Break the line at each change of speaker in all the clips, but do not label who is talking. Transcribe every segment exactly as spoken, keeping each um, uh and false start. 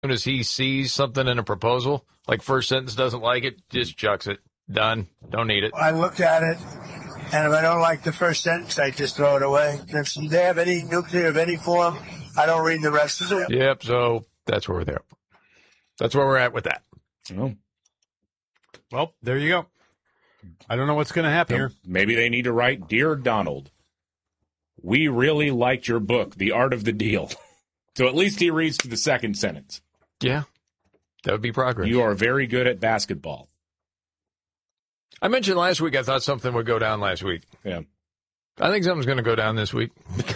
soon as he sees something in a proposal, like first sentence doesn't like it, just chucks it. Done. Don't need it.
I look at it, and if I don't like the first sentence, I just throw it away. If they have any nuclear of any form, I don't read the rest of it.
Yep, so that's where we're there. That's where we're at with that.
Oh.
Well, there you go. I don't know what's going to happen here.
Maybe they need to write, Dear Donald, we really liked your book, The Art of the Deal. So at least he reads to the second sentence.
Yeah, that would be progress.
You are very good at basketball.
I mentioned last week I thought something would go down last week.
Yeah.
I think something's going to go down this week.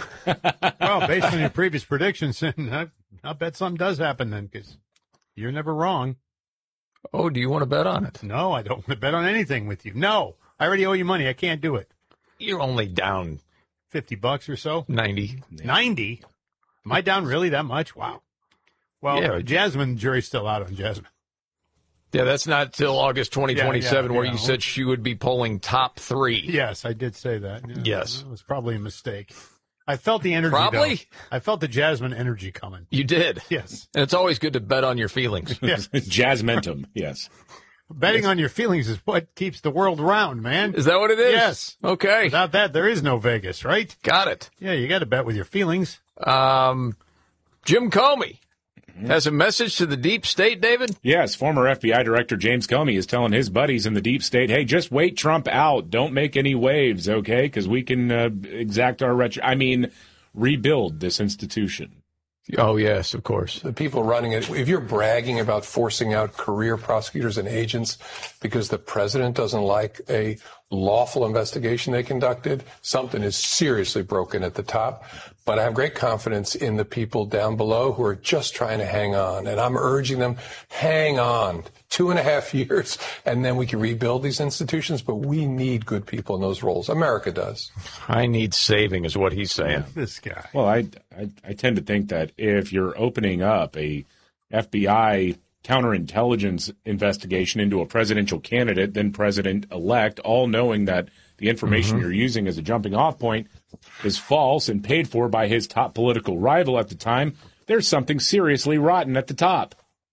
Well, based on your previous predictions, I, I'll bet something does happen then, because you're never wrong.
Oh, do you want to bet on it?
No, I don't want to bet on anything with you. No, I already owe you money. I can't do it.
You're only down
fifty bucks or so.
ninety.
ninety? Am I down really that much? Wow. Well,
yeah.
Jasmine, jury's still out on Jasmine.
Yeah, that's not till August twenty twenty-seven,
yeah,
where
yeah.
you said she would be polling top three.
Yes, I did say that. Yeah,
yes.
It was probably a mistake. I felt the energy.
Probably?
Though. I felt the Jasmine energy coming.
You did?
Yes.
And it's always good to bet on your feelings.
Yes.
Jasmentum, yes.
Betting
yes.
on your feelings is what keeps the world round, man.
Is that what it is?
Yes.
Okay.
Without that, there is no Vegas, right?
Got it.
Yeah, you got to bet with your feelings.
Um, Jim Comey has a message to the deep state, David?
Yes, former F B I Director James Comey is telling his buddies in the deep state, hey, just wait Trump out. Don't make any waves, okay? Because we can uh, exact our retro- I mean, rebuild this institution.
Oh, yes, of course.
The people running it, if you're bragging about forcing out career prosecutors and agents because the president doesn't like a lawful investigation they conducted, something is seriously broken at the top. But I have great confidence in the people down below who are just trying to hang on. And I'm urging them, hang on. Two and a half years, and then we can rebuild these institutions. But we need good people in those roles. America does.
I need saving is what he's saying.
This guy.
Well, I, I, I tend to think that if you're opening up a F B I counterintelligence investigation into a presidential candidate, then president-elect, all knowing that the information mm-hmm. you're using as a jumping-off point is false and paid for by his top political rival at the time, there's something seriously rotten at the top.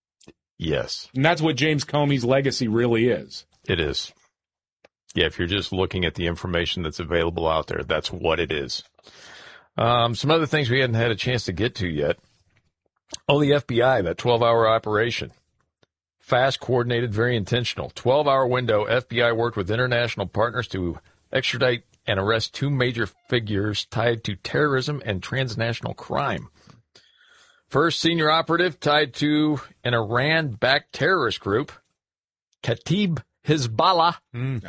Yes.
And that's what James Comey's legacy really is.
It is. Yeah, if you're just looking at the information that's available out there, that's what it is. Um, some other things we hadn't had a chance to get to yet. Oh, the F B I, that twelve-hour operation. Fast, coordinated, very intentional. twelve-hour window, F B I worked with international partners to extradite and arrest two major figures tied to terrorism and transnational crime. First senior operative tied to an Iran-backed terrorist group, Kataib Hezbollah.
Mm.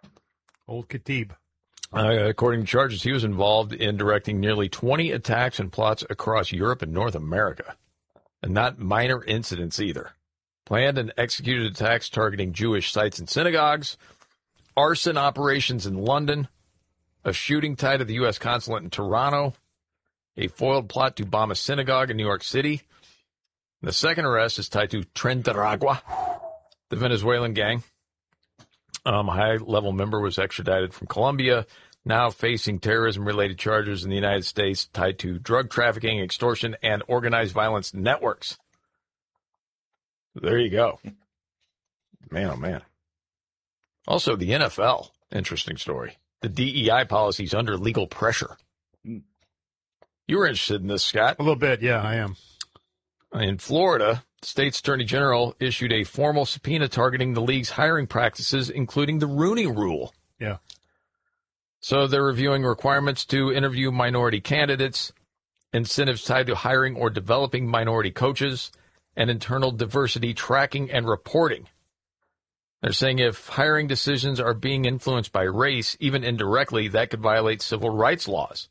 Old Kataib.
Uh, according to charges, he was involved in directing nearly twenty attacks and plots across Europe and North America. And not minor incidents either. Planned and executed attacks targeting Jewish sites and synagogues, arson operations in London, a shooting tied to the U S consulate in Toronto, a foiled plot to bomb a synagogue in New York City. The second arrest is tied to Trentaragua, the Venezuelan gang. Um, a high-level member was extradited from Colombia, now facing terrorism-related charges in the United States tied to drug trafficking, extortion, and organized violence networks. There you go. Man, oh, man. Also, the N F L, interesting story. The D E I policy's under legal pressure. You were interested in this, Scott.
A little bit, yeah, I am.
In Florida, the state's attorney general issued a formal subpoena targeting the league's hiring practices, including the Rooney Rule.
Yeah.
So they're reviewing requirements to interview minority candidates, incentives tied to hiring or developing minority coaches, and internal diversity tracking and reporting. They're saying if hiring decisions are being influenced by race, even indirectly, that could violate civil rights laws.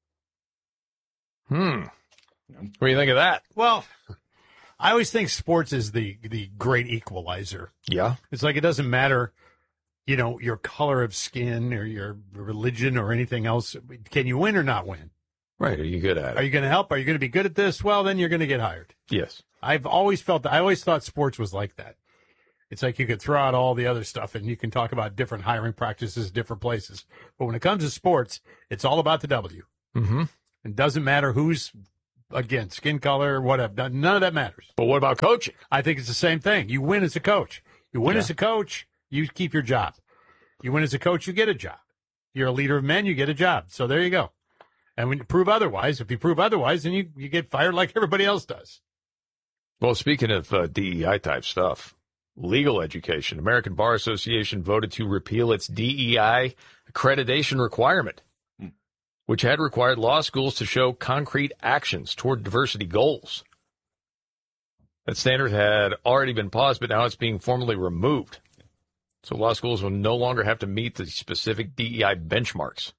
Hmm. What do you think of that?
Well, I always think sports is the the great equalizer.
Yeah.
It's like it doesn't matter, you know, your color of skin or your religion or anything else. Can you win or not win?
Right. Are you good at it?
Are you going to help? Are you going to be good at this? Well, then you're going to get hired.
Yes.
I've always felt that. I always thought sports was like that. It's like you could throw out all the other stuff and you can talk about different hiring practices, different places. But when it comes to sports, it's all about the W.
Mm-hmm.
It doesn't matter who's again, skin color, whatever. None none of that matters.
But what about coaching?
I think it's the same thing. You win as a coach. You win
Yeah.
as a coach, you keep your job. You win as a coach, you get a job. You're a leader of men, you get a job. So there you go. And when you prove otherwise, if you prove otherwise, then you, you get fired like everybody else does.
Well, speaking of uh, D E I type stuff, legal education, American Bar Association voted to repeal its D E I accreditation requirement, hmm. which had required law schools to show concrete actions toward diversity goals. That standard had already been paused, but now it's being formally removed. So law schools will no longer have to meet the specific D E I benchmarks.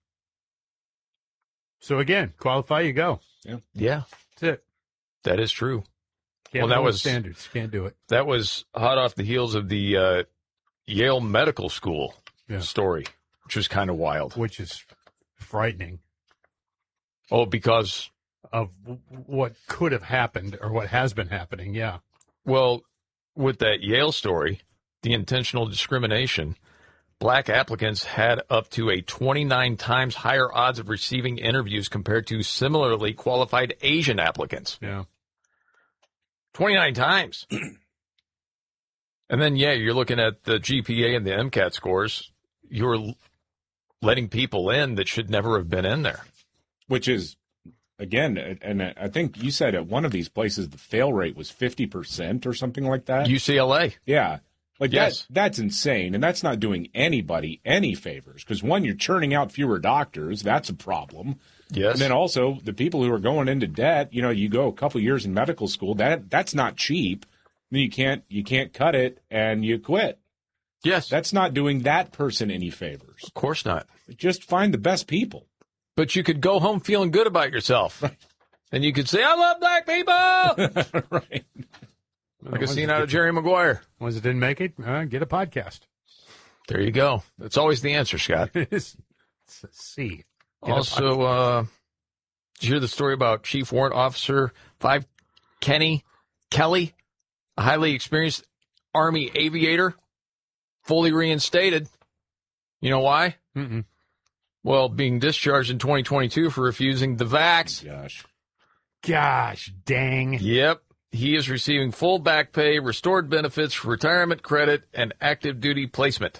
So again, qualify, you go.
Yeah.
Yeah,
That's it.
that is true.
Can't
Well, that
know
was-
standards. Can't do it.
That was hot off the heels of the uh, Yale Medical School
Yeah.
story, which was kind of wild.
Which is frightening
Oh, because,
of w- what could have happened or what has been happening. Yeah.
well, with that Yale story, the intentional discrimination, black applicants had up to a twenty-nine times higher odds of receiving interviews compared to similarly qualified Asian applicants.
Yeah.
twenty-nine times. And then, yeah, you're looking at the G P A and the MCAT scores. You're l- letting people in that should never have been in there.
Which is, again, and I think you said at one of these places the fail rate was fifty percent or something like that.
U C L A.
Yeah. Like
Yes.
that, that's insane. And that's not doing anybody any favors. Because one, you're churning out fewer doctors. That's a problem.
Yes.
And then also the people who are going into debt, you know, you go a couple years in medical school, that that's not cheap. Then you can't you can't cut it and you quit.
Yes.
That's not doing that person any favors.
Of course not.
Just find the best people.
But you could go home feeling good about yourself. And you could say, I love black people.
Right.
Like a scene out of Jerry Maguire.
Ones that didn't make it, uh, get a podcast.
There you go. That's always the answer, Scott.
It's a C. Get a
Also, uh, did you hear the story about Chief Warrant Officer Five Kenny Kelly, a highly experienced Army aviator, fully reinstated? You know why?
Mm-mm.
Well, being discharged in twenty twenty-two for refusing the vax.
Gosh.
Gosh, dang.
Yep. He is receiving full back pay, restored benefits, retirement credit, and active duty placement.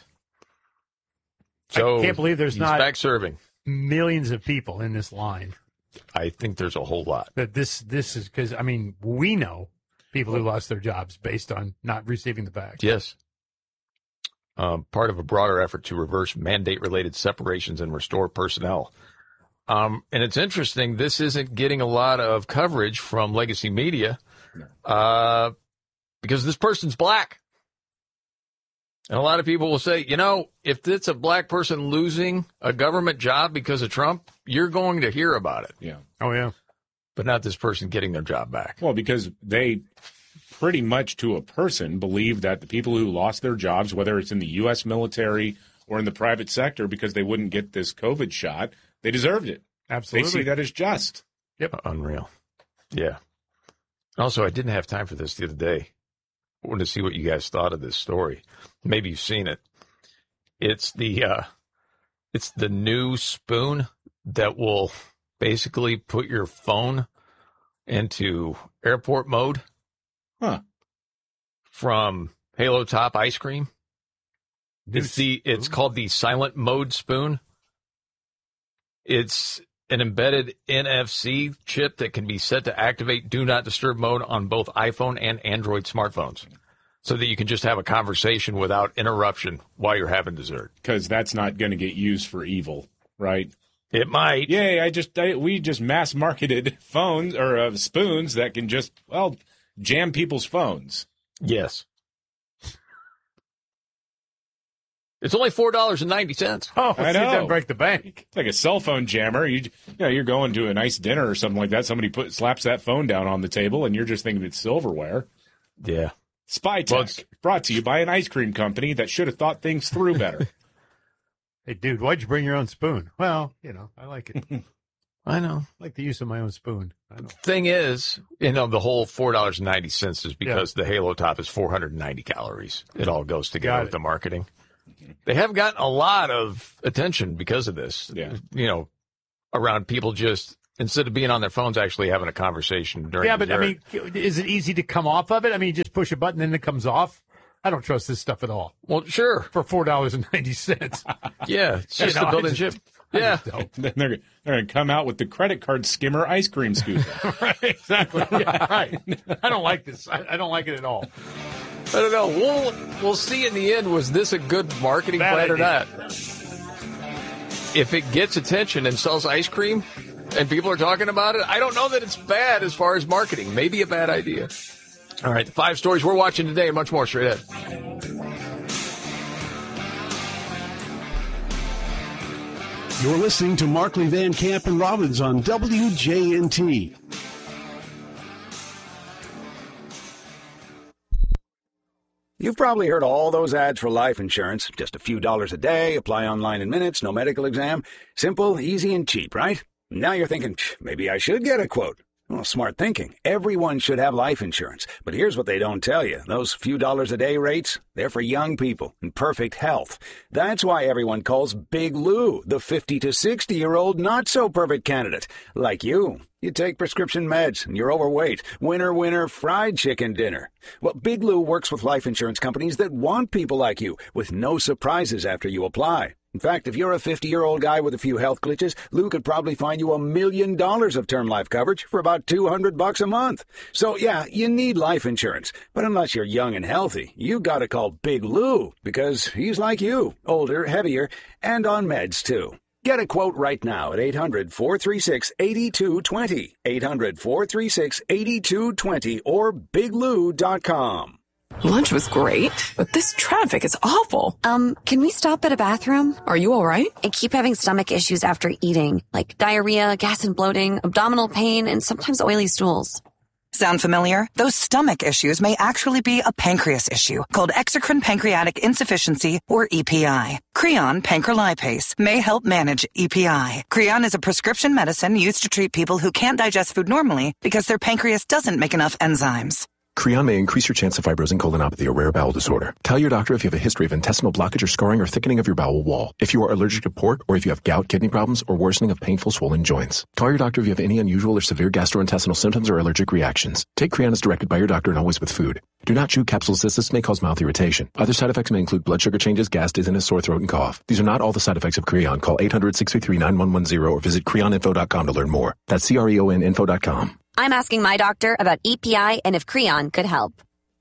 So
I can't believe there's
he's
not
back serving.
millions of people in this line.
I think there's a whole lot.
That this this is because, I mean, we know people who lost their jobs based on not receiving the vaccine.
Yes. Um, part of a broader effort to reverse mandate-related separations and restore personnel. Um, and it's interesting, this isn't getting a lot of coverage from legacy media uh, because this person's black. And a lot of people will say, you know, if it's a black person losing a government job because of Trump, you're going to hear about it.
Yeah.
Oh, yeah.
But not this person getting their job back.
Well, because they pretty much to a person believe that the people who lost their jobs, whether it's in the U S military or in the private sector, because they wouldn't get this COVID shot, they deserved it.
Absolutely.
They see that as just.
Unreal. Yeah. Also, I didn't have time for this the other day. I wanted to see what you guys thought of this story. Maybe you've seen it. It's the uh, it's the new spoon that will basically put your phone into airport mode.
Huh.
From Halo Top ice cream.
New
It's the it's
spoon?
called the silent mode spoon. It's an embedded N F C chip that can be set to activate do not disturb mode on both iPhone and Android smartphones, so that you can just have a conversation without interruption while you're having dessert.
Because that's not going to get used for evil, right?
It might.
Yay, I just I, we just mass marketed phones or uh, spoons that can just, well, jam people's phones.
Yes. It's only four dollars and ninety cents.
Oh,
I
see, it
know.
doesn't break the bank.
It's like a cell phone jammer. You, you know, you're going to a nice dinner or something like that. Somebody put slaps that phone down on the table, and you're just thinking it's silverware.
Yeah.
Spy Tech,
Well, it's-
brought to you by an ice cream company that should have thought things through better.
Hey, dude, why'd you bring your own spoon? Well, you know, I like it. I
I know.
like the use of my own spoon. I know.
Thing is, you know, the whole four dollars and ninety cents is because the Halo Top is four hundred ninety calories. It all goes together
Got
with
it.
the marketing. They have gotten a lot of attention because of this.
Yeah.
You know, around people just Instead of being on their phones, actually having a conversation during
Yeah, but
dessert.
I mean, is it easy to come off of it? I mean, you just push a button and it comes off. I don't trust this stuff at all.
Well, sure.
For four dollars and ninety cents.
Yeah, it's just
You know,
a built-in
I just-
chip. Yeah.
Then they're, they're going to come out with the credit card skimmer ice cream scoop.
Right, exactly. Yeah, right. I don't like this. I, I don't like it at all.
I don't know. We'll we'll see in the end. Was this a good marketing
Bad
plan or
idea.
not? If it gets attention and sells ice cream and people are talking about it, I don't know that it's bad as far as marketing. Maybe a bad idea. All right, the five stories we're watching today and much more straight ahead.
You're listening to Markley, Van Camp, and Robbins on W J N T.
You've probably heard all those ads for life insurance. Just a few dollars a day, apply online in minutes, no medical exam. Simple, easy, and cheap, right? Now you're thinking, maybe I should get a quote. Well, smart thinking. Everyone should have life insurance. But here's what they don't tell you. Those few dollars a day rates, they're for young people in perfect health. That's why everyone calls Big Lou the fifty to sixty-year-old not-so-perfect candidate. Like you. You take prescription meds and you're overweight. Winner, winner, fried chicken dinner. Well, Big Lou works with life insurance companies that want people like you with no surprises after you apply. In fact, if you're a fifty-year-old guy with a few health glitches, Lou could probably find you a million dollars of term life coverage for about two hundred bucks a month. So, yeah, you need life insurance. But unless you're young and healthy, you gotta call Big Lou because he's like you, older, heavier, and on meds, too. Get a quote right now at eight hundred, four three six, eight two two zero, eight hundred, four three six, eight two two zero, or big lou dot com.
Lunch was great, but this traffic is awful.
Um, can we stop at a bathroom?
Are you all right?
I keep having stomach issues after eating, like diarrhea, gas and bloating, abdominal pain, and sometimes oily stools.
Sound familiar? Those stomach issues may actually be a pancreas issue called exocrine pancreatic insufficiency, or E P I. Creon pancrelipase may help manage E P I. Creon is a prescription medicine used to treat people who can't digest food normally because their pancreas doesn't make enough enzymes.
Creon may increase your chance of fibrosing colonopathy, a rare bowel disorder. Tell your doctor if you have a history of intestinal blockage or scarring or thickening of your bowel wall, if you are allergic to pork, or if you have gout, kidney problems, or worsening of painful swollen joints. Call your doctor if you have any unusual or severe gastrointestinal symptoms or allergic reactions. Take Creon as directed by your doctor and always with food. Do not chew capsules as this may cause mouth irritation. Other side effects may include blood sugar changes, gas, dizziness, sore throat, and cough. These are not all the side effects of Creon. Call eight hundred, six three three, nine one one zero or visit creon info dot com to learn more. That's C R E O N info dot com.
I'm asking my doctor about E P I and if Creon could help.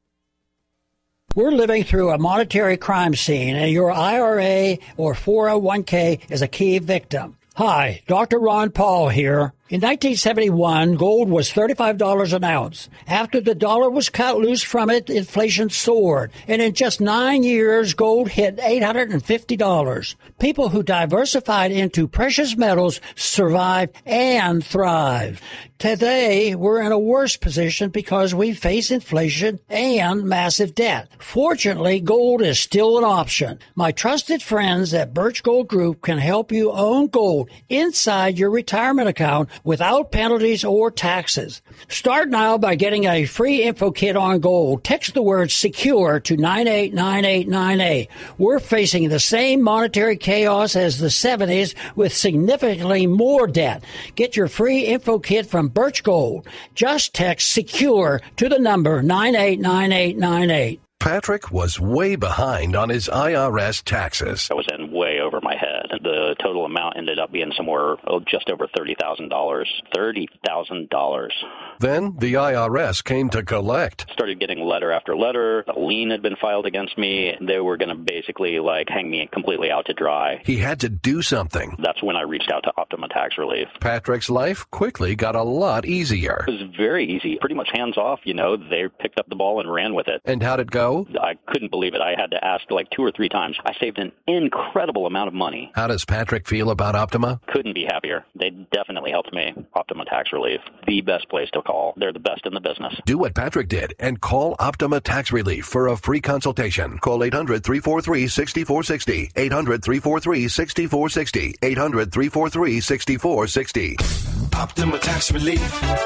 We're living through a monetary crime scene, and your I R A or four oh one k is a key victim. Hi, Doctor Ron Paul here. In nineteen seventy-one, gold was thirty-five dollars an ounce. After the dollar was cut loose from it, inflation soared. And in just nine years, gold hit eight hundred fifty dollars. People who diversified into precious metals survived and thrived. Today, we're in a worse position because we face inflation and massive debt. Fortunately, gold is still an option. My trusted friends at Birch Gold Group can help you own gold inside your retirement account without penalties or taxes. Start now by getting a free info kit on gold. Text the word SECURE to nine eight nine eight nine eight. We're facing the same monetary chaos as the seventies with significantly more debt. Get your free info kit from Birch Gold. Just text SECURE to the number nine eight nine eight nine eight.
Patrick was way behind on his I R S taxes.
I was in way over my head. The total amount ended up being somewhere oh, just over thirty thousand dollars. thirty thousand dollars.
Then the I R S came to collect.
Started getting letter after letter. A lien had been filed against me. They were going to basically like hang me completely out to dry.
He had to do something.
That's when I reached out to Optima Tax Relief.
Patrick's life quickly got a lot easier.
It was very easy. Pretty much hands off, you know. They picked up the ball and ran with it.
And how'd it go?
I couldn't believe it. I had to ask like two or three times. I saved an incredible amount of money.
How does Patrick feel about Optima?
Couldn't be happier. They definitely helped me. Optima Tax Relief, the best place to call. They're the best in the business.
Do what Patrick did and call Optima Tax Relief for a free consultation. Call eight hundred, three four three, six four six zero, eight hundred, three four three, six four six zero, eight hundred, three four three, six four six zero.
Optima Tax Relief.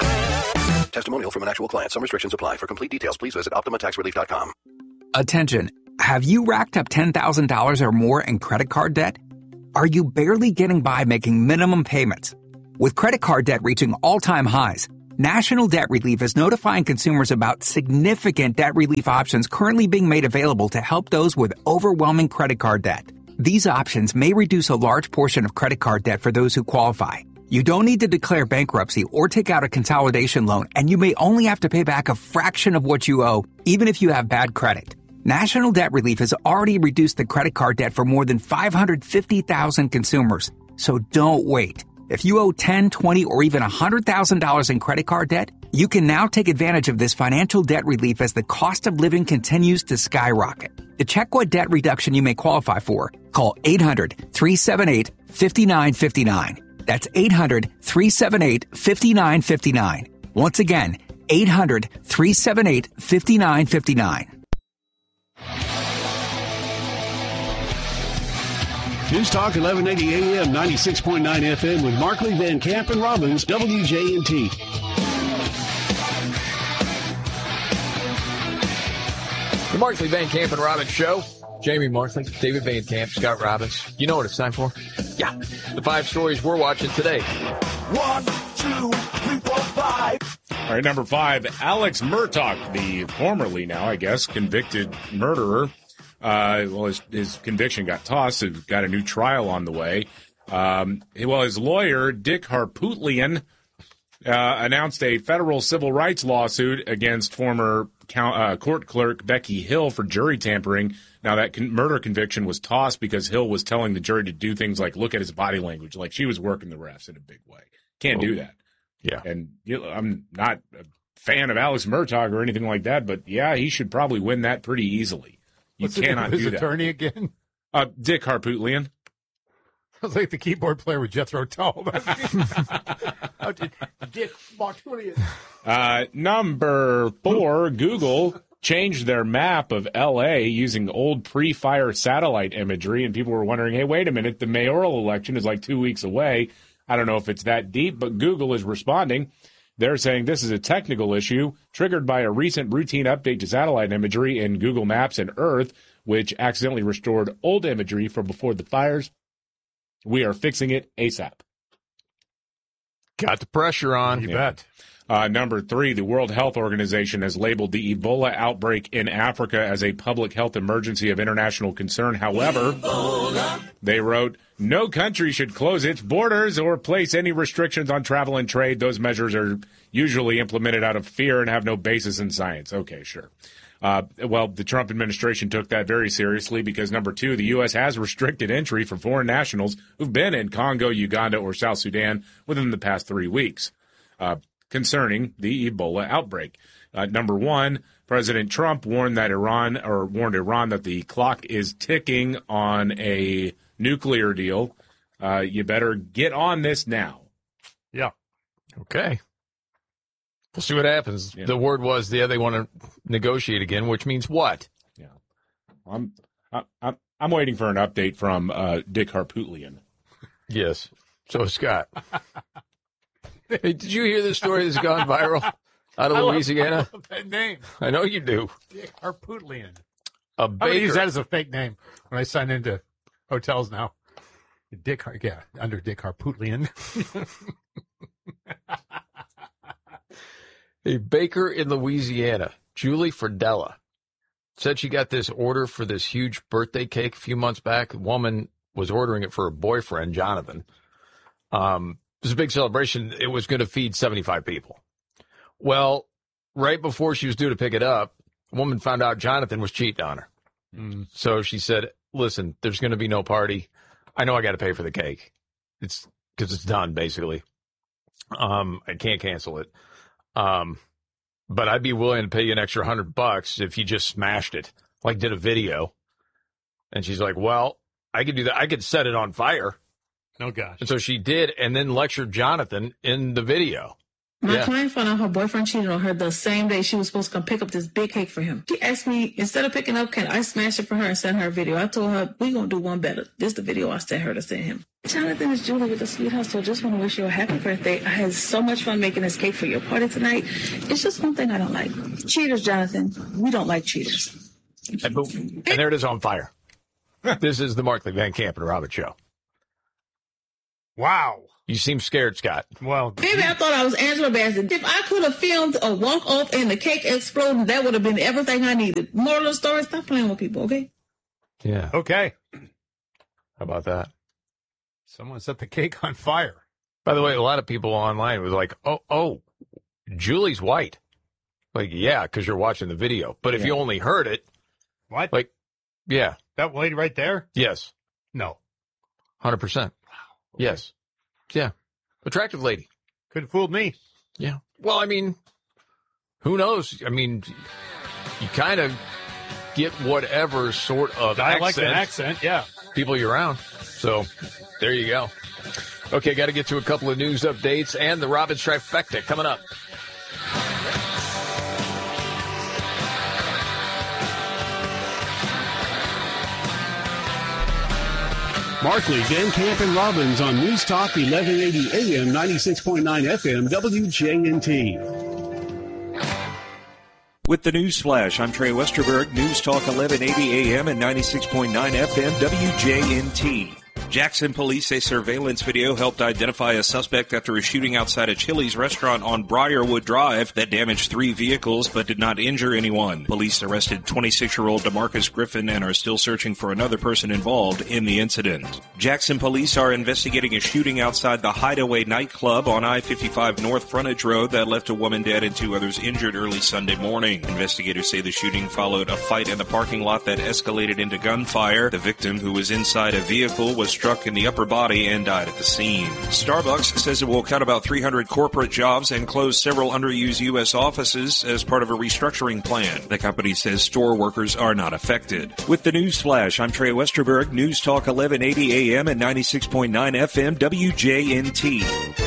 Testimonial from an actual client. Some restrictions apply. For complete details, please visit optima tax relief dot com.
Attention. Have you racked up ten thousand dollars or more in credit card debt? Are you barely getting by making minimum payments? With credit card debt reaching all-time highs, National Debt Relief is notifying consumers about significant debt relief options currently being made available to help those with overwhelming credit card debt. These options may reduce a large portion of credit card debt for those who qualify. You don't need to declare bankruptcy or take out a consolidation loan, and you may only have to pay back a fraction of what you owe, even if you have bad credit. National Debt Relief has already reduced the credit card debt for more than five hundred fifty thousand consumers. So don't wait. If you owe ten, twenty, or even one hundred thousand dollars in credit card debt, you can now take advantage of this financial debt relief as the cost of living continues to skyrocket. To check what debt reduction you may qualify for, call eight hundred, three seven eight, five nine five nine. That's eight hundred, three seven eight, five nine five nine. Once again, eight hundred, three seven eight, five nine five nine.
News Talk eleven eighty A M, ninety-six point nine F M with Markley, Van Camp, and Robbins, W J N T.
The Markley, Van Camp, and Robbins Show. Jamie Markley, David Van Camp, Scott Robbins. You know what it's time for? Yeah. The five stories we're watching today.
One, two, three, four, five.
All right, number five, Alex Murtaugh, the formerly now, I guess, convicted murderer. Uh, well, his, his conviction got tossed. He's got a new trial on the way. Um, well, his lawyer, Dick Harpootlian, uh, announced a federal civil rights lawsuit against former count, uh, court clerk Becky Hill for jury tampering. Now, that con- murder conviction was tossed because Hill was telling the jury to do things like look at his body language, like she was working the refs in a big way. Can't oh, do that.
Yeah.
And you know, I'm not a fan of Alex Murtaugh or anything like that, but, yeah, he should probably win that pretty easily. You
What's
cannot
his
do that.
Attorney again?
Uh, Dick Harpootlian.
Sounds like the keyboard player with Jethro Tull. oh, Dick Harpootlian.
Uh, number four, Google changed their map of L A using old pre-fire satellite imagery, and people were wondering, hey, wait a minute, the mayoral election is like two weeks away. I don't know if it's that deep, but Google is responding. They're saying this is a technical issue triggered by a recent routine update to satellite imagery in Google Maps and Earth, which accidentally restored old imagery from before the fires. We are fixing it ASAP.
Got the pressure on.
You
yeah.
bet.
Uh, number three, the World Health Organization has labeled the Ebola outbreak in Africa as a public health emergency of international concern. However, Ebola. They wrote, no country should close its borders or place any restrictions on travel and trade. Those measures are usually implemented out of fear and have no basis in science. Okay, sure. Uh, well, the Trump administration took that very seriously because, number two, the U S has restricted entry for foreign nationals who've been in Congo, Uganda, or South Sudan within the past three weeks. Uh, concerning the Ebola outbreak. Uh, number one, President Trump warned that Iran or warned Iran that the clock is ticking on a nuclear deal. Uh, you better get on this now.
Yeah.
Okay. We'll see what happens. Yeah. The word was, yeah, they want to negotiate again, which means what?
Yeah. I'm I'm I'm waiting for an update from uh, Dick Harpootlian.
Yes. So Scott. Hey, did you hear this story that's gone viral out of
I
Louisiana?
Love, I love that name.
I know you do.
Dick Harpootlian.
A baker.
I'm going to use that as a fake name when I sign into hotels now. Dick, yeah, under Dick Harpootlian.
A baker in Louisiana, Julie Fredella, said she got this order for this huge birthday cake a few months back. A woman was ordering it for her boyfriend, Jonathan. Um, it was a big celebration. It was going to feed seventy-five people. Well, right before she was due to pick it up, a woman found out Jonathan was cheating on her. Mm. So she said, listen, there's going to be no party. I know I got to pay for the cake. It's because it's done, basically. Um, I can't cancel it. Um, but I'd be willing to pay you an extra hundred bucks if you just smashed it, like did a video. And she's like, well, I could do that. I could set it on fire.
Oh, gosh.
And so she did, and then lectured Jonathan in the video.
My
yeah.
client found out her boyfriend cheated on her the same day she was supposed to come pick up this big cake for him. She asked me, instead of picking up, can I smash it for her and send her a video? I told her, we're going to do one better. This is the video I sent her to send him. Jonathan is Julie with the Sweetheart, so just want to wish you a happy birthday. I had so much fun making this cake for your party tonight. It's just one thing I don't like. Cheaters, Jonathan. We don't like cheaters.
And boom. And there it is on fire. This is the Markley, Van Camp, and Robbins Show.
Wow.
You seem scared, Scott.
Well,
maybe I thought I was Angela Bassett. If I could have filmed a walk off and the cake exploding, that would have been everything I needed. Moral of the story: stop playing with people, okay?
Yeah.
Okay.
How about that?
Someone set the cake on fire.
By the way, a lot of people online was like, "Oh, oh, Julie's white." Like, yeah, because you're watching the video. But if
Yeah.
you only heard it,
What?
like, yeah,
That lady right there?
yes,
No.
one hundred percent. Yes. Yeah. Attractive lady.
Could have fooled me.
Yeah. Well, I mean, who knows? I mean, you kind of get whatever sort of
Dialect
accent,
and accent, yeah.
people you're around. So there you go. Okay, got to get to a couple of news updates and the Robbins Trifecta coming up.
Markley, Van Camp, and Robbins on News Talk eleven eighty A M, ninety-six point nine F M, W J N T.
With the News Flash, I'm Trey Westerberg, News Talk eleven eighty A M and ninety-six point nine F M, W J N T. Jackson police say surveillance video helped identify a suspect after a shooting outside a Chili's restaurant on Briarwood Drive that damaged three vehicles but did not injure anyone. Police arrested twenty-six-year-old DeMarcus Griffin and are still searching for another person involved in the incident. Jackson police are investigating a shooting outside the Hideaway nightclub on I fifty-five North Frontage Road that left a woman dead and two others injured early Sunday morning. Investigators say the shooting followed a fight in the parking lot that escalated into gunfire. The victim, who was inside a vehicle, was struck in the upper body and died at the scene. Starbucks says it will cut about three hundred corporate jobs and close several underused U S offices as part of a restructuring plan. The company says store workers are not affected. With the News Flash, I'm Trey Westerberg, News Talk eleven eighty A M and ninety-six point nine F M, W J N T.